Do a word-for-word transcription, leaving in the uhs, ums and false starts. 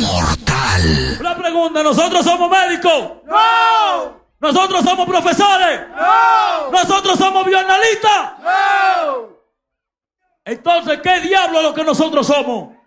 mortal. Una pregunta, ¿nosotros somos médicos? ¡No! ¿Nosotros somos profesores? ¡No! ¿Nosotros somos bioanalistas? ¡No! Entonces, ¿qué diablo es lo que nosotros somos?